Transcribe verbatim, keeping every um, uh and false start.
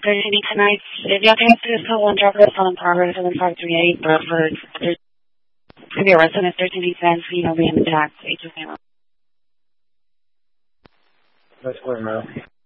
thirteen tonight. If y'all can answer this call, one driver is still in progress, seven five three eight, Burford. There's to be arrested at thirteen cents, you know, being attacked. H S A. That's clear, man.